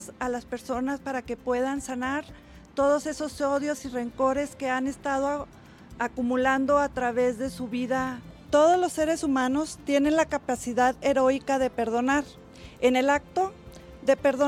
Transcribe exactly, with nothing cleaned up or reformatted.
a las personas para que puedan sanar todos esos odios y rencores que han estado acumulando a través de su vida. Todos los seres humanos tienen la capacidad heroica de perdonar. En el acto de perdonar,